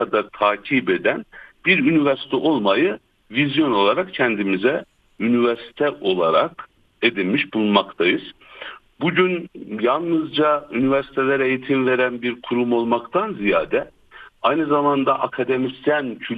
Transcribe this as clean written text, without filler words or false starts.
da takip eden bir üniversite olmayı vizyon olarak kendimize üniversite olarak edinmiş bulunmaktayız. Bugün yalnızca üniversitelere eğitim veren bir kurum olmaktan ziyade aynı zamanda akademisyen